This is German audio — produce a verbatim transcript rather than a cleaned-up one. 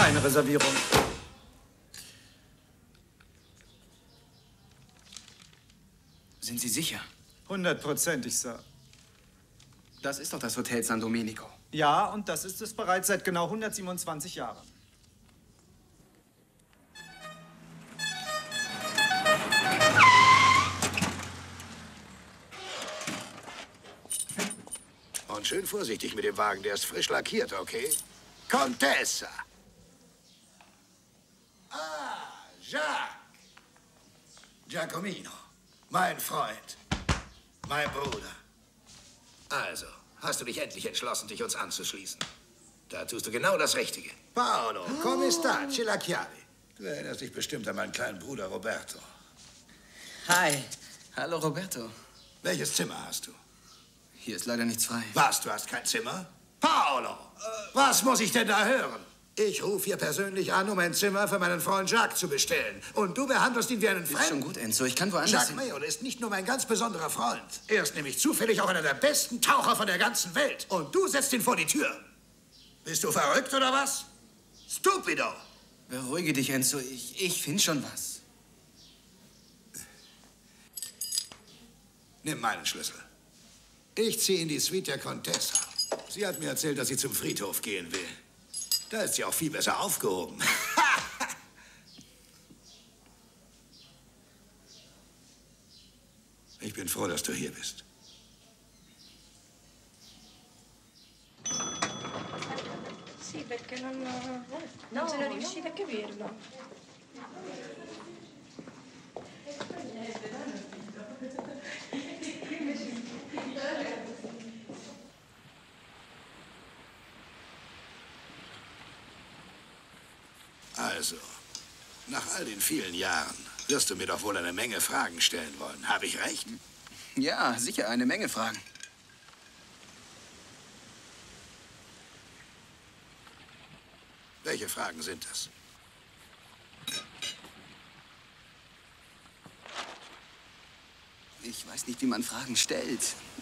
Keine Reservierung. Sind Sie sicher? Hundertprozentig, Sir. Das ist doch das Hotel San Domenico. Ja, und das ist es bereits seit genau hundertsiebenundzwanzig Jahren. Und schön vorsichtig mit dem Wagen, der ist frisch lackiert, okay? Contessa! Ah, Jacques! Giacomino, mein Freund, mein Bruder. Also, hast du dich endlich entschlossen, dich uns anzuschließen? Da tust du genau das Richtige. Paolo, come sta? Ce la chiave. Du erinnerst dich bestimmt an meinen kleinen Bruder Roberto. Hi. Hallo, Roberto. Welches Zimmer hast du? Hier ist leider nichts frei. Was, du hast kein Zimmer? Paolo, was muss ich denn da hören? Ich rufe hier persönlich an, um ein Zimmer für meinen Freund Jacques zu bestellen. Und du behandelst ihn wie einen Fremden. Ist schon gut, Enzo. Ich kann woanders Jacques hin. Mayol ist nicht nur mein ganz besonderer Freund. Er ist nämlich zufällig auch einer der besten Taucher von der ganzen Welt. Und du setzt ihn vor die Tür. Bist du verrückt oder was? Stupido! Beruhige dich, Enzo. Ich, ich finde schon was. Nimm meinen Schlüssel. Ich ziehe in die Suite der Contessa. Sie hat mir erzählt, dass sie zum Friedhof gehen will. Da ist sie auch viel besser aufgehoben. Ich bin froh, dass du hier bist. Sì, perché non, non sono riuscita a capirlo. Also, nach all den vielen Jahren wirst du mir doch wohl eine Menge Fragen stellen wollen. Habe ich recht? Ja, sicher, eine Menge Fragen. Welche Fragen sind das? Ich weiß nicht, wie man Fragen stellt.